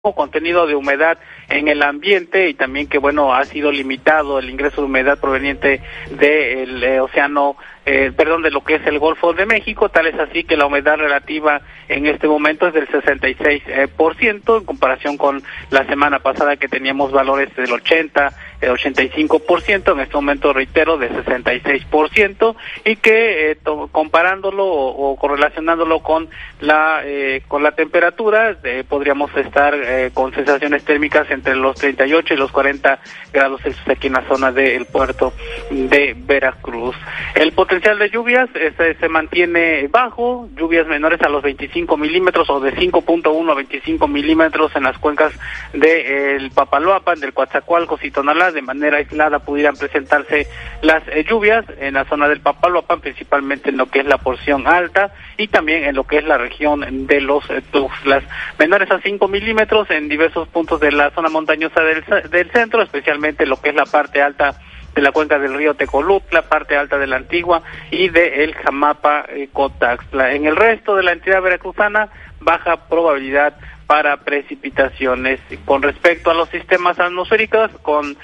contenido de humedad en el ambiente y también que ha sido limitado el ingreso de humedad proveniente del de lo que es el Golfo de México, tal es así que la humedad relativa en este momento es del 66% en comparación con la semana pasada que teníamos valores del 85%, en este momento reitero de 66%, y que comparándolo o correlacionándolo con la temperatura podríamos estar con sensaciones térmicas entre los 38 y los 40 grados Celsius aquí en la zona del puerto de Veracruz. El potencial de lluvias se mantiene bajo, lluvias menores a los 25 milímetros o de 5.1 a 25 milímetros en las cuencas del Papaloapan, del Coatzacoalcos y Tonalá. De manera aislada pudieran presentarse las lluvias en la zona del Papaloapan, principalmente en lo que es la porción alta y también en lo que es la región de los Tuxtlas. Menores a 5 milímetros en diversos puntos de la zona montañosa del centro, especialmente lo que es la parte alta de la cuenca del río Tecolutla, parte alta de la Antigua y de el Jamapa Cotaxtla. En el resto de la entidad veracruzana, baja probabilidad para precipitaciones. Con respecto a los sistemas atmosféricos, con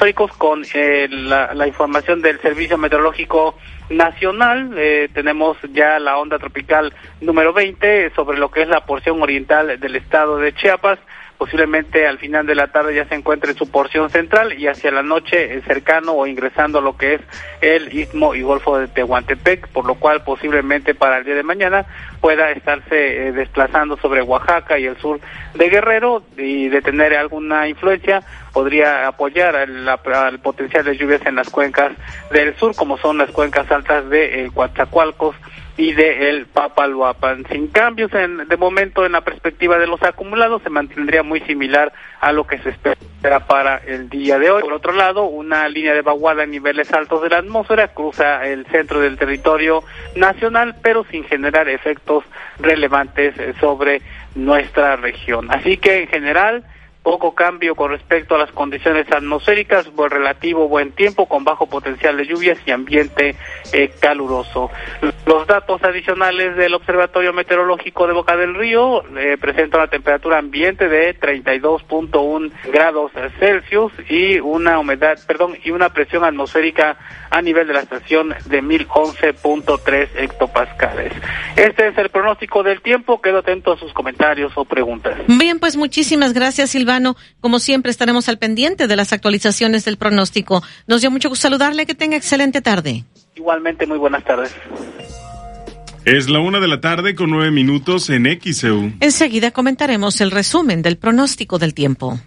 la información del Servicio Meteorológico Nacional, tenemos ya la onda tropical número 20 sobre lo que es la porción oriental del estado de Chiapas. Posiblemente al final de la tarde ya se encuentre en su porción central y hacia la noche cercano o ingresando a lo que es el Istmo y Golfo de Tehuantepec, por lo cual posiblemente para el día de mañana pueda estarse desplazando sobre Oaxaca y el sur de Guerrero, y de tener alguna influencia podría apoyar al potencial de lluvias en las cuencas del sur, como son las cuencas altas de Coatzacoalcos y de el Papaloapan. Sin cambios de momento en la perspectiva de los acumulados, se mantendría muy similar a lo que se espera para el día de hoy. Por otro lado, una línea de vaguada en niveles altos de la atmósfera cruza el centro del territorio nacional, pero sin generar efectos relevantes sobre nuestra región. Así que en general, poco cambio con respecto a las condiciones atmosféricas, relativo buen tiempo con bajo potencial de lluvias y ambiente caluroso. Los datos adicionales del Observatorio Meteorológico de Boca del Río presentan una temperatura ambiente de 32.1 grados Celsius y una presión atmosférica a nivel de la estación de 1011.3 hectopascales. Este es el pronóstico del tiempo. Quedo atento a sus comentarios o preguntas. Bien, pues muchísimas gracias, Silvano. Como siempre, estaremos al pendiente de las actualizaciones del pronóstico. Nos dio mucho gusto saludarle. Que tenga excelente tarde. Igualmente, muy buenas tardes. Es la 1:09 en XEU. Enseguida comentaremos el resumen del pronóstico del tiempo.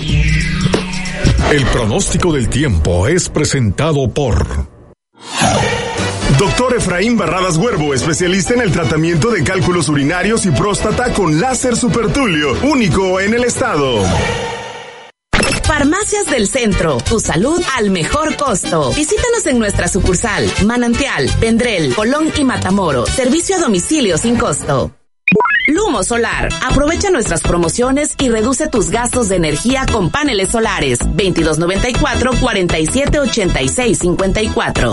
El pronóstico del tiempo es presentado por Doctor Efraín Barradas Huervo, especialista en el tratamiento de cálculos urinarios y próstata con láser supertulio, único en el estado. Farmacias del Centro, tu salud al mejor costo. Visítanos en nuestra sucursal, Manantial, Vendrell, Colón y Matamoros. Servicio a domicilio sin costo. Lumo Solar. Aprovecha nuestras promociones y reduce tus gastos de energía con paneles solares. 2294-478654.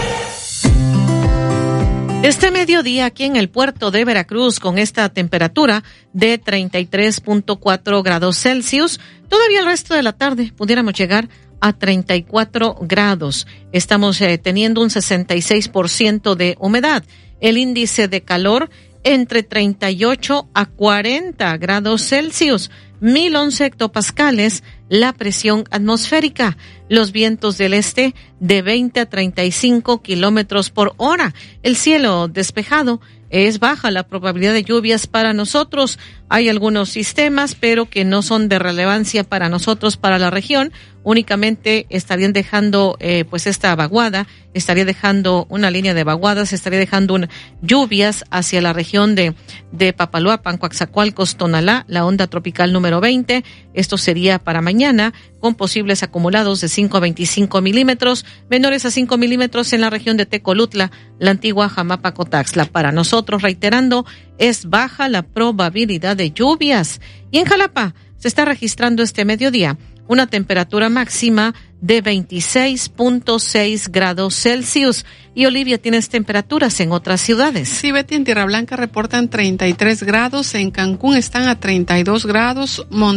Este mediodía aquí en el puerto de Veracruz, con esta temperatura de 33.4 grados Celsius, todavía el resto de la tarde pudiéramos llegar a 34 grados. Estamos teniendo un 66% de humedad. El índice de calor entre 38 a 40 grados Celsius, 1011 hectopascales, la presión atmosférica, los vientos del este de 20 a 35 kilómetros por hora, el cielo despejado, es baja la probabilidad de lluvias para nosotros. Hay algunos sistemas, pero que no son de relevancia para nosotros, para la región. Únicamente estarían dejando, esta vaguada, estaría dejando una línea de vaguadas, estaría dejando lluvias hacia la región de Papaloapan, Coatzacoalcos, Tonalá, la onda tropical número 20. Esto sería para mañana, con posibles acumulados de 5 a 25 milímetros, menores a 5 milímetros en la región de Tecolutla, la Antigua, Jamapa, Cotaxtla. Para nosotros, reiterando, es baja la probabilidad de lluvias. Y en Jalapa se está registrando este mediodía una temperatura máxima de 26.6 grados Celsius. Y Olivia, ¿tienes temperaturas en otras ciudades? Sí, Betty, en Tierra Blanca reportan 33 grados, en Cancún están a 32 grados,